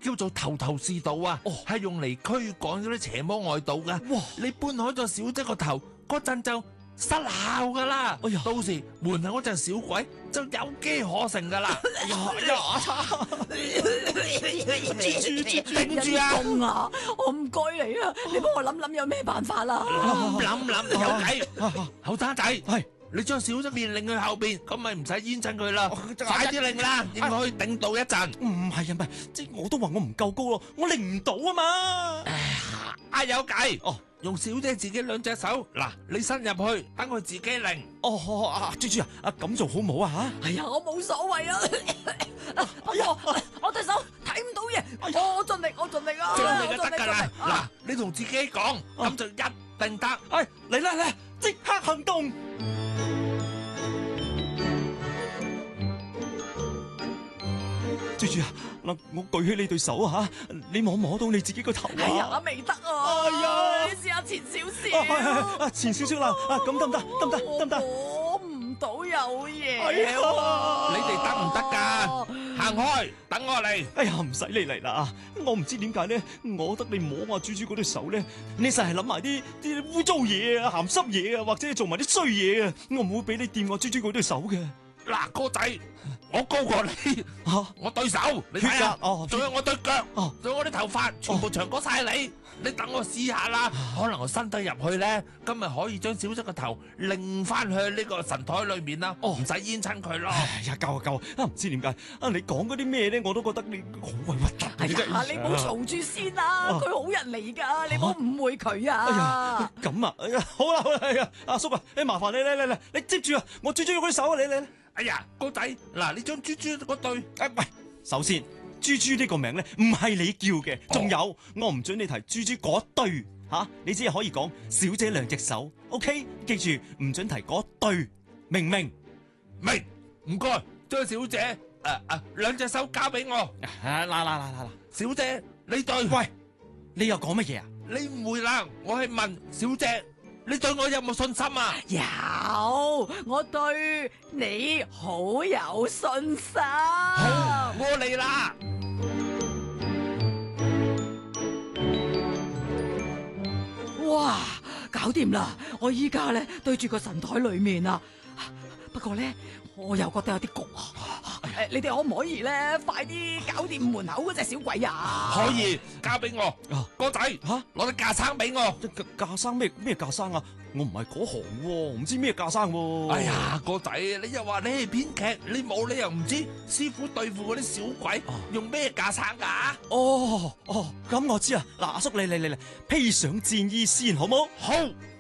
叫做頭頭是道啊，係用嚟驅趕嗰啲邪魔外道噶。 哇！ 你搬開咗小姐個頭嗰陣就失效噶啦， 哎呀到時門口嗰隻小鬼就有機可乘噶啦。 哎呀， 頂住啊！ 公啊，我唔該你啊，你幫我諗有咩辦法啦。 諗有計，後生仔， 係你將小姐面擰去後邊，咁咪唔使煙親佢啦。快啲擰啦，應該可以頂到一陣。 唔係啊，唔係，即係我都話我唔夠高咯，我擰唔到啊嘛。 有計， 哦， 用小姐自己兩隻手，嗱，你伸入去，等佢自己擰。 哦，豬啊，咁做好唔好啊？ 哎呀，我冇所謂啊。我對手睇唔到嘢，我盡力啊。 盡力就得噶啦。嗱，你同自己講，咁就一定得。 嚟啦，即刻行動！豬啊，嗱，我舉起你對手啊吓，你摸到你自己個頭啊？ 哎呀，未得啊！ 哎呀， 你試下前少少。 係，前少少啦，咁得唔得？ 摸唔到有嘢。 哎呀， 你哋得唔得噶？行開，等我嚟。 哎呀，唔使你嚟啦，我唔知點解咧，我得你摸下豬嗰對手咧，你實係諗埋啲污糟嘢啊、鹹濕嘢啊，或者做埋啲衰嘢啊，我唔會俾你掂我豬嗰對手嘅。 嗱，哥仔，我高過你，我對手，你睇下，仲有我對腳，仲有我啲頭髮，全部長過晒你。你等我試下啦，可能我伸得入去咧，今日可以將小姐個頭擰翻去呢個神台裏面啦，唔使煙親佢咯。 哎呀，夠啊！唔知點解你講嗰啲咩咧，我都覺得你好鬼核突。 哎呀，你唔好嘈住先啦，佢好人嚟噶，你唔好誤會佢啊。 哎呀，咁啊，哎呀，好啦，係啊，阿叔啊，麻煩你接住啊，我追嗰啲手啊，你。 哎呀，哥仔，嗱，你將豬豬嗰對， 喂，首先豬呢個名咧唔係你叫嘅，仲有我唔准你提豬嗰對吓，你只係可以講小姐兩隻手 ，OK？ 記住唔准提嗰對，明唔明？ 明，唔該，將小姐兩隻手交俾我。 嗱， 小姐你對， 喂，你又講乜嘢啊？ 你誤會啦，我係問小姐。你對我有冇信心啊？ 有，我對你好有信心。 好，我嚟啦！ 哇，搞掂啦！我依家咧對住個神台裏面啊，不過咧我又覺得有啲焗啊。你哋可唔可以咧快啲搞掂門口嗰隻小鬼啊？ 可以，交俾我。哥仔，攞啲架生俾我。 架生咩架生啊？我唔係嗰行喎，唔知咩架生喎。 哎呀，哥仔，你又話你係編劇，你冇理由唔知師傅對付嗰啲小鬼用咩架生噶？ 咁我知啊。嗱，阿叔，你披上戰衣先好冇？ 好。